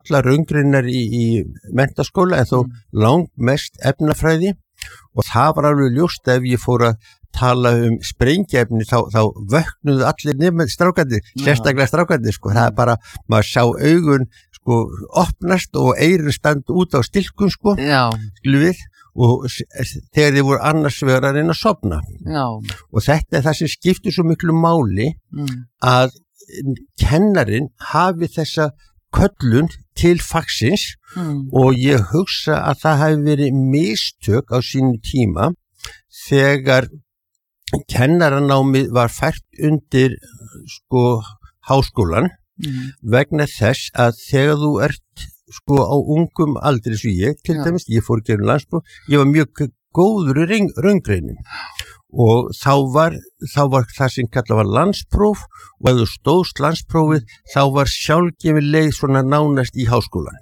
allar raungreinar í menntaskóla en þó langmest efnafræði og það var alveg ljóst ef ég fór að tala sprengiefni þá vöknuðu allir nema strákarnir, sérstaklega strákarnir sko, það bara, maður sá augun sko opnast og eyrun standa út á stilkum sko, við, og þegar þið voru annars vegar að reyna að sofna og þetta það sem skiptir svo miklu máli að kennarinn hafi þessa köllun til fagsins og ég hugsa að það hafi verið mistök á sínu tíma þegar kennaranámið var fært undir sko háskólan vegna þess að þegar þú ert sko á ungum aldri svo ég, til dæmis, ég fór í gegnum landspróf, ég var mjög góður í raungreinum og þá var það sem kallað var landspróf og ef þú stóðst landsprófið þá var sjálfgefin leið svona nánast í háskólan.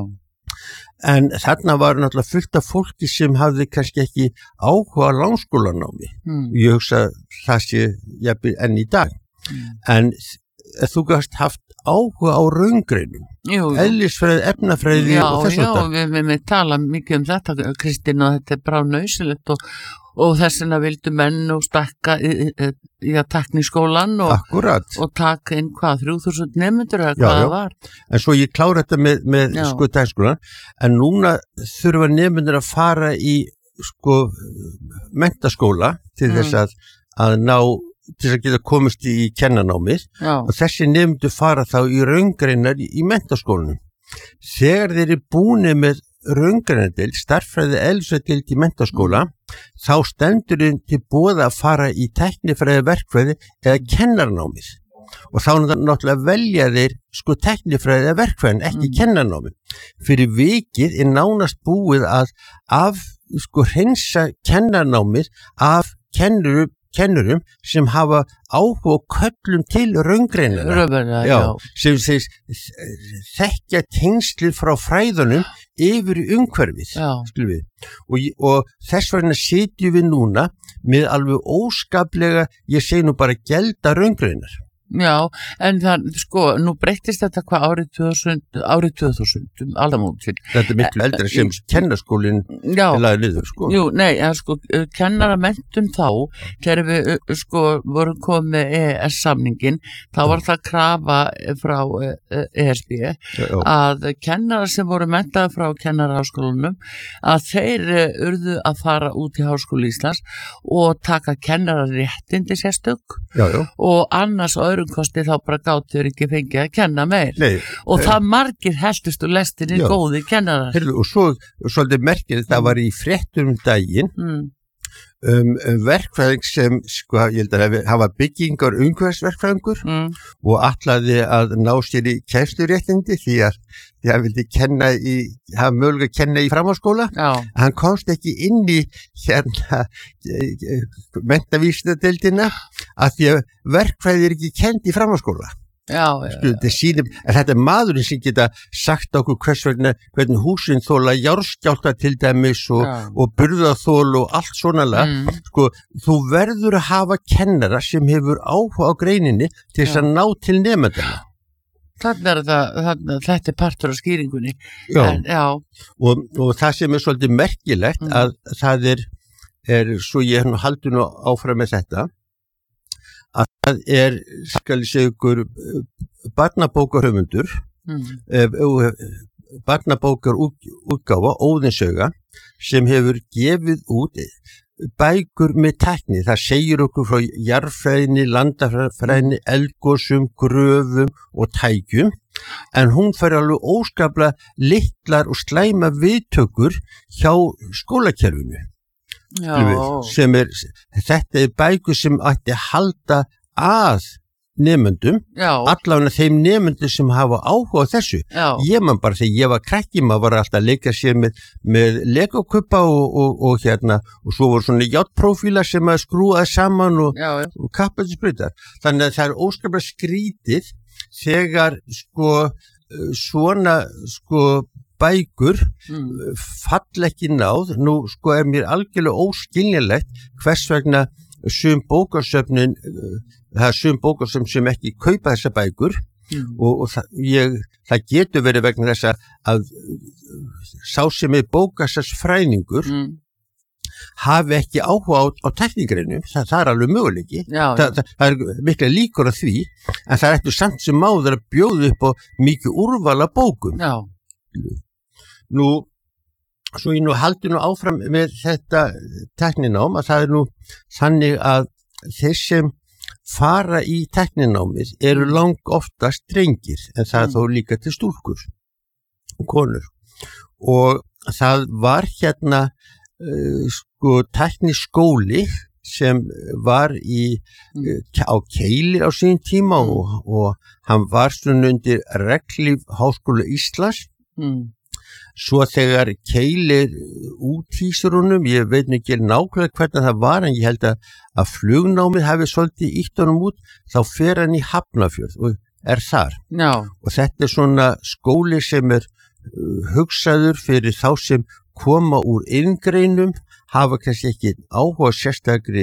En þarna var náttúrulega fullt af fólki sem hafði kannski ekki áhuga á langskólanámi. Ég hugsa það sé jafnvel enn í dag. En þú gast haft áhuga á raungreinum, eðlisfræði, efnafræði og þess að það. Já, við tala mikið um þetta, Kristín, og þetta bráð nauðsynlegt og þess vegna vildu menn og stakka í tekniskólan og taka inn 3000 nemendur eða hvað það var. En svo ég klára þetta með sko tekniskólan, en núna þurfa nemendur að fara í sko menntaskóla til þess að ná til þess að geta komist í kennarnámið og þessi nemendur fara þá í raungreinar í menntaskólanum. Þegar þeir eru búnir með raungreinadeild, stærðfræði eðlisfræðideild í menntaskóla, þá stendur þeim til boða að fara í tæknifræði, verkfræði eða kennarnámið. Og þá náttúrulega velja þeir sko tæknifræði eða verkfræðin, ekki kennarnámið. Fyrir vikið nánast búið að sko hreinsa kennarnámið af kennurum sem hafa áhuga og köllum til raungreinara. Sem þekkja tengslið frá fræðunum yfir í umhverfið. Og þess vegna sitjum við núna með alveg óskaplega, ég segi nú bara gelda raungreinar. Já, en það, sko, nú breyttist þetta hvað árið 2000 aldamótin. Þetta miklu eldra sem kennarskólinn laði niður, sko. Jú, nei, sko, kennaramenntun þá, þegar við, sko, vorum komið með EES-samningin, þá var það krafa frá ESB að kennara sem voru menntaði frá kennaraháskólanum, að þeir urðu að fara út í Háskóla Íslands og taka kennararéttindi sérstök og annars öðrum kosti þá bara gátur ekki fengið að kenna meir. Og það margir heldust og lestinni góði kennarar. Heyrðu, og svo svolítið merkið, það var í fréttum daginn verkfræðing sem, sko, ég held að hafa byggingar umhverfisverkfræðingur og ætlaði að ná sér í kennsluréttindi því að hann vildi hafa mögulega að kenna í framhaldsskóla. Hann komst ekki inn í menntavísindadeildina að því að verkfræði ekki kennd í framhaldsskóla. Þetta maðurinn sem geta sagt okkur hvernig húsin þóla járskjálfta til dæmis og burðaþol og allt svona sko, þú verður að hafa kennara sem hefur áhuga á greininni til þess að ná til nemendana. Þetta partur af skýringunni. Og það sem svolítið merkilegt að það svo ég haldi nú áfram með þetta að það skal ég segja ykkur barnabókarhöfundur barnabókarútgáfa Óðinssöga sem hefur gefið út bækur með tækni. Það segir okkur frá jarðfræðinni, landafræðinni, eldgosum, gröfum og tækjum en hún fær alveg óskaplega litlar og slæma viðtökur hjá skólakerfinu. Þetta bækur sem ætti að halda að nemendum, allavega þeim nemendum sem hafa áhuga á þessu. Ég man bara þegar ég var krakki, maður var alltaf að leika sér með legokubba og svo voru svona járnprófílar sem maður skrúaði saman og kappaði sprautar. Þannig að það er óskaplega skrítið þegar svona bækur fall ekki náð. Nú mér algjörlega óskiljanlegt hvers vegna sum bókasöfnin, það er sum bókasöfn sem ekki kaupa þessa bækur og það getur verið vegna þess að sá sem bókasafnsfræðingur hafi ekki áhuga á tæknigreinum, það alveg möguleiki, það mikla líkur að því, en það eftir samt sem áður að bjóða upp á mikið úrvala bókum. Já. Svo ég haldi áfram með þetta tækninám, að það þannig að þeir sem fara í tækninámið eru lang oftast drengir, en það þó líka til stúlkur og konur. Og það var tækniskóli sem var á Keili á sín tíma og hann var undir reglíf Háskóla Íslands. Svo þegar Keili úthýsir honum, ég veit ekki nákvæmlega hvernig það var, en ég held að flugnámið hafi svolítið ítt honum út, þá fer hann í Hafnarfjörð og þar. Og þetta svona skóli sem hugsaður fyrir þá sem koma úr inngreinum, hafa kannski ekki áhuga sérstakri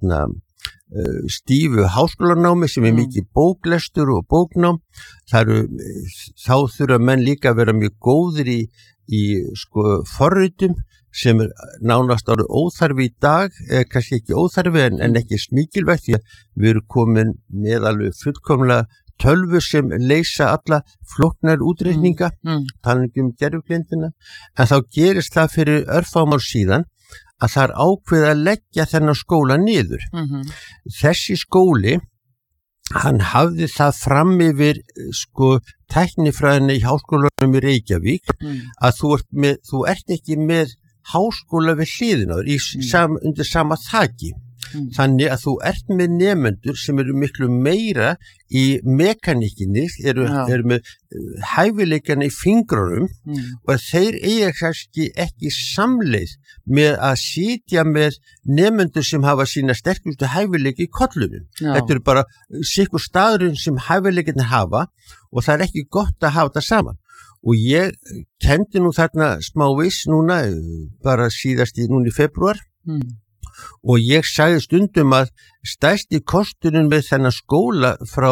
stífu háskólanámi sem mikið bóklestur og bóknám. Þá þurfa menn líka að vera mjög góðir í forritum sem nánast árið óþarfi í dag, kannski ekki óþarfi en ekki smíkilvægt, því að við erum komin með alveg fullkomlega tölvu sem leysa alla flóknar útreikninga, talandi gerfuglindina, en þá gerist það fyrir örfáum ár síðan að það ákveðið að leggja þennan skóla niður. Þessi skóli, hann hafði það fram yfir tæknifræðina í háskólanum í Reykjavík, að þú ert ekki með háskóla við hliðina undir sama þaki. Þannig að þú ert með nemendur sem eru miklu meira í mekanikinni, eru með hæfileikana í fingrunum og þeir eiga kannski ekki samleið með að sitja með nemendur sem hafa sína sterkustu hæfileiki í kollunum. Þetta eru bara sikkur staðurinn sem hæfileikinni hafa og það ekki gott að hafa það saman. Og ég kenndi þarna smávegis núna, bara síðast í febrúar, og ég sagði stundum að stærsti kosturinn með þennan skóla frá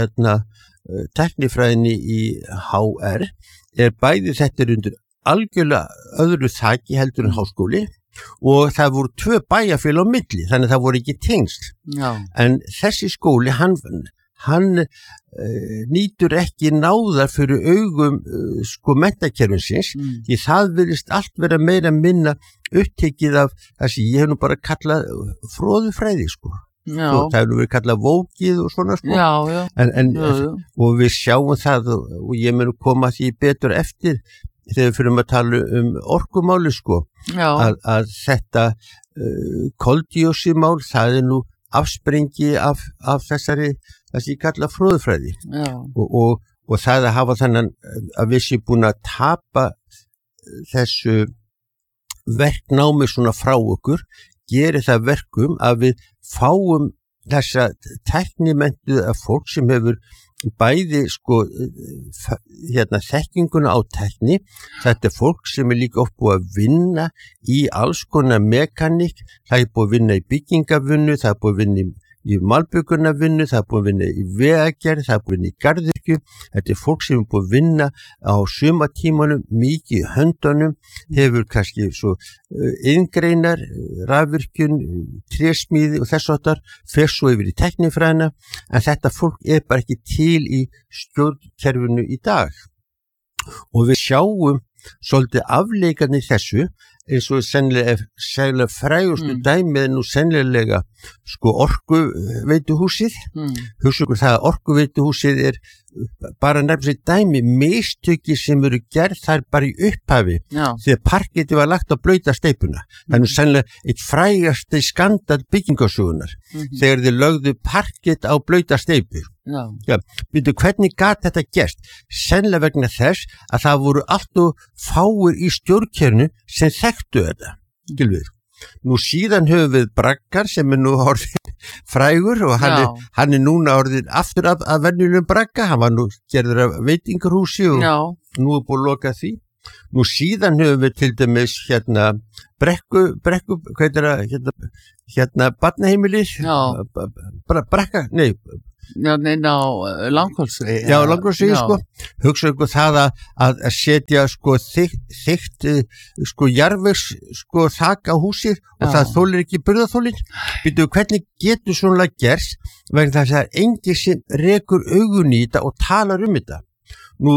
tæknifræðinni í HR bæði þetta undir algjörlega öðru þaki heldur en háskóli og það voru 2 bæjarfélag á milli, þannig að það voru ekki tengsl. En þessi skóli, hann nýtur ekki náðar fyrir augum menntakerfisins, því það virðist allt vera meira minna upptekið af þessi, ég hef bara kallað fróðufræði, það hefur verið kallað vókið og svona, og við sjáum það og ég mun koma því betur eftir þegar við fyrir að tala orkumáli, að þetta koldíoxíðmál, það afsprengi af þessi kalla fróðufræði og það að hafa þannig að við séum búin að tapa þessu verknámi svona frá okkur gerir það verkum að við fáum þessa tæknimenntuða fólk sem hefur bæði þekkinguna á tækni. Þetta fólk sem líka oft búið að vinna í alls konar mekanik, það búið að vinna í byggingavinnu, það búið að vinna í malbyggunarvinnu, það búið að vinna í vegagerð, það búið að vinna í garðyrkju. Þetta fólk sem búið að vinna á sumatímanum mikið í höndunum, hefur kannski svo iðngreinar, rafvirkjun, trésmíði og þess áttar, fer svo yfir í tæknifræðina, en þetta fólk bara ekki til í stjórnkerfinu í dag. Og við sjáum svolítið afleikarnir þessu, eins og sennilega frægustu dæmið sennilega orkuveituhúsið. Hugsa ykkur það að orkuveituhúsið bara nefnir dæmi, mistöki sem eru gerð þar bara í upphafi þegar parketti var lagt á blauta steipuna. Það sennilega eitt frægasti skandall byggingasögunar þegar þið lögðu parkett á blauta steipu. Hvernig gat þetta gerst? Sennilega vegna þess að það voru allt og fáir í stjórnkerfinu sem þekktu þetta. Nú síðan höfum við Braggar sem nú orðin frægur og hann núna orðin aftur að venjulegum Bragga. Hann var nú gerður af veitingarhúsi og nú búið að loka því. Nú síðan höfum við til dæmis brekku, hvað er það, barnaheimilið, brekka, nei, Langholtsvegi. Já, Langholtsvegi, sko. Hugsa ykkur það að setja, sko, þykkt, sko, jarðvegs, sko, þak á húsið og það þolir ekki burðarþolin. Býtu, hvernig getur svona gerst vegna þess að enginn sem rekur augun í þetta og talar þetta? Nú,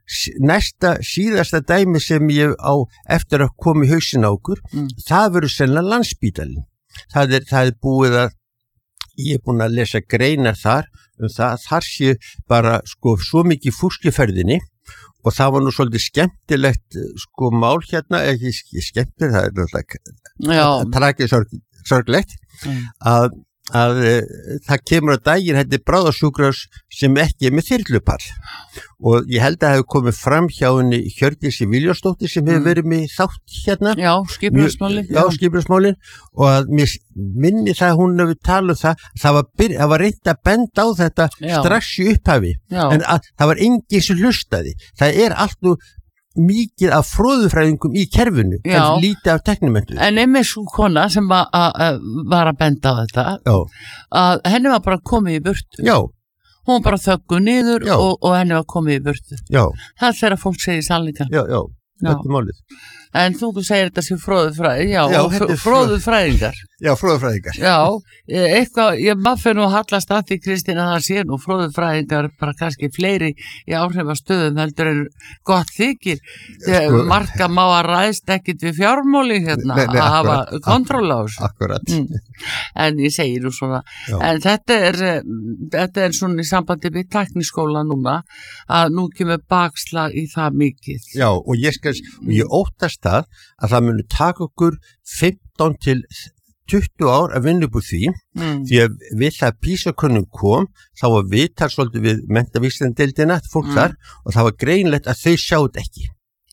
síðasta dæmi sem ég á eftir að koma í hausinn á okkur, það verður sennilega Landspítalinn. Það er búið að ég búin að lesa greinar þar þar sé bara sko svo mikið fúsk í ferðinni og það var nú svolítið skemmtilegt sko mál ekki skemmtilegt, það náttúrulega trakið sorglegt að það kemur að daginn þetta bráðasjúkrahús sem ekki með þyrlupall og ég held að það hefur komið fram hjá henni Hjördísi Vilhjálmsdóttir sem hefur verið með þátt Já, skipulagsmálin og að mér minni það hún hefur talað það var reynt að benda á þetta strax í upphafi en það var enginn sem hlustaði það allt nú mikið af fróðufræðingum í kerfinu en lítið af teknimentu en einmitt svo kona sem var að benda á þetta að henni var bara komið í burtu hún bara þöggu niður og henni var komið í burtu það er þegar fólk segir sannleikann þetta er málið en þú segir þetta sem fróðufræðingar fróðufræðingar eitthvað, maður fyrir nú að hallast að því Kristín að það sé nú fróðufræðingar bara kannski fleiri í áhrifastöðum heldur en gott þykir marka má að ræðst ekkit við fjármáli að hafa kontról á þessu en ég segir nú svona en þetta er svona í sambandi við tækniskóla núna að nú kemur bakslag í það mikið og ég óttast að það muni taka okkur 15 til 20 ár að vinna upp úr því því að við það PISA-könnun kom þá var viðtal svolítið við menntavísindadeildina fólk þar og það var greinlegt að þau sjáðu ekki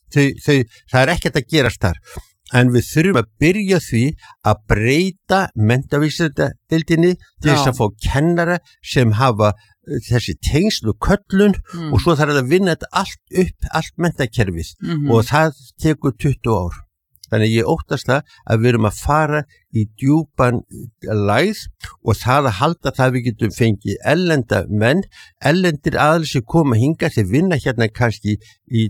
það ekkert að gerast þar en við þurfum að byrja því að breyta menntavísindadeildinni til þess að fá kennara sem hafa þessi tengsl og köllun og svo þarf að vinna þetta allt menntakerfið og það tekur 20 ár. Þannig ég óttast það að við erum að fara í djúpan lægð og það að halda það við getum fengið ellendir aðeins sem koma hingað þeir vinna hérna kannski í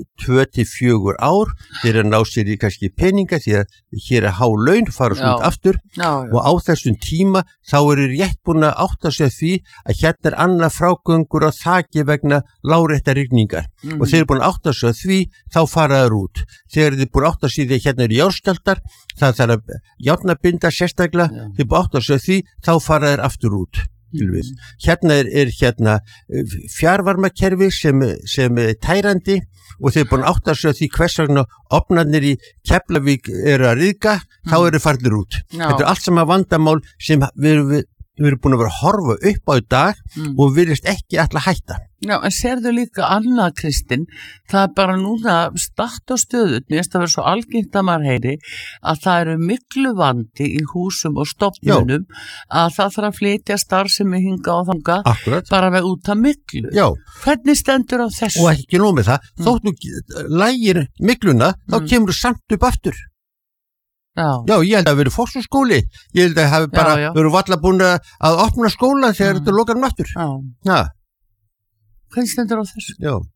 2-4 ár þeir að ná sér í kannski peninga því að hér há laun fara svo út aftur og á þessum tíma þá eru rétt búin að átta sig því að hérna annað frágöngur á þaki vegna láréttar rigningar og þeir eru búin að átta sig því þá fara þær út þegar þeir búin að átta sig því hérna eru járskjaldar það þarf að járnabinda sérstaklega þeir búin að átta sig því þá fara þær aftur út hérna er fjarvarmakerfi sem tærandi og þeir búin að átta sig því hvers vegna ofnarnir í Keflavík eru að ryðga þá eru farnir út þetta allt saman vandamál sem við erum búin að vera að horfa upp á í dag og virðist ekki alltaf hætta en sérðu líka annað Kristín það er bara núna statt á stöðut mér finnst það vera svo algengt að maður heyri að það eru miklu vandi í húsum og stofnunum að það þarf að flytja starfsemi hinga og þanga bara með út að miklu hvernig stendur á þessu? Og ekki nóg með það þótt þú lægir mikluna þá kemur þú samt upp aftur Já, ég held að það verið fósturskóli ég held að það hafi bara verið varla búin að opna skóla þegar þetta lokar aftur Hvernig stendur á þessu?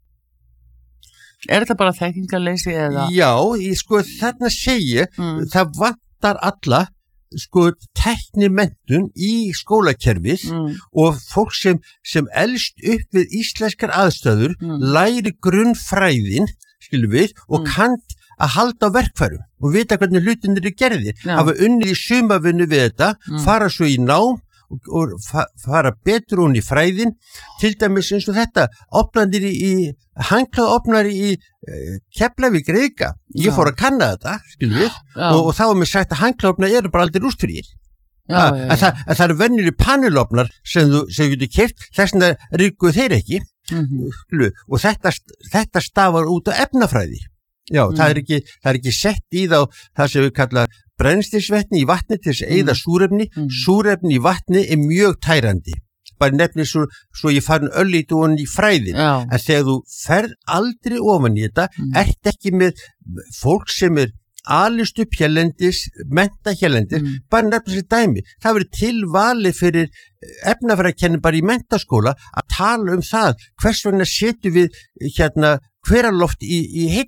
Er þetta bara þekkingarleysi eða? Já, þarna segi það vantar alla tæknimenntun í skólakerfið og fólk sem elst upp við íslenskar aðstæður læri grunnfræðin og kann að halda á verkfærum og vita hvernig hlutinir eru gerðir hafa unnið í sumavinnu við þetta fara svo í nám og fara betur hún í fræðin til dæmis eins og þetta opnandir handklæðaopnari í Keflavík ryðga ég fór að kanna þetta og þá var mér sagt að handklæðaopnari eru bara aldrei rústfríir en það eru venjulegir panelopnar sem þú getur keypt þess vegna ryðguðu þeir ekki og þetta stafar út af efnafræði það er ekki sett í þá það sem við kalla brennisteinsvetni í vatni til þess að eyða súrefni í vatni er mjög tærandi bara nefnir svo ég farin öllítið ofan í fræðin, en þegar þú ferð aldrei ofan í þetta, ert ekki með fólk sem alist upp hérlendis, mennta hérlendis, bara nefnir sér dæmi. Það verið tilvalið fyrir efnafræðikennin bara í menntaskóla að tala það, hvers vegna setjum við hveraloft í